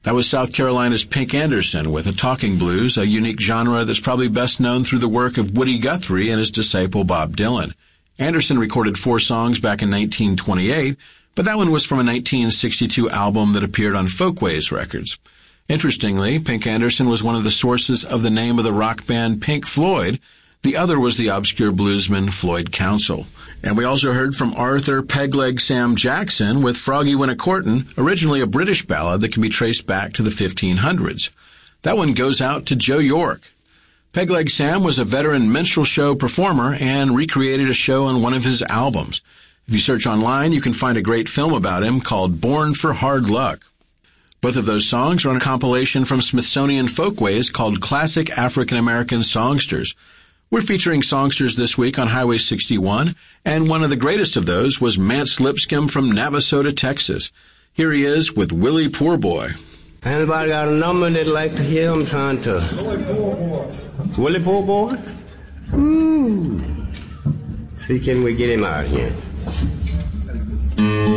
That was South Carolina's Pink Anderson with a talking blues, a unique genre that's probably best known through the work of Woody Guthrie and his disciple Bob Dylan. Anderson recorded 4 songs back in 1928, but that one was from a 1962 album that appeared on Folkways Records. Interestingly, Pink Anderson was one of the sources of the name of the rock band Pink Floyd. The other was the obscure bluesman Floyd Council. And we also heard from Arthur Pegleg Sam Jackson with Froggy Winnacorton, originally a British ballad that can be traced back to the 1500s. That one goes out to Joe York. Pegleg Sam was a veteran minstrel show performer and recreated a show on one of his albums. If you search online, you can find a great film about him called Born for Hard Luck. Both of those songs are on a compilation from Smithsonian Folkways called Classic African American Songsters. We're featuring songsters this week on Highway 61, and one of the greatest of those was Mance Lipscomb from Navasota, Texas. Here he is with Willie Poorboy. Anybody got a number they'd like to hear? I'm trying to... Willie Poorboy? Ooh. See, can we get him out here?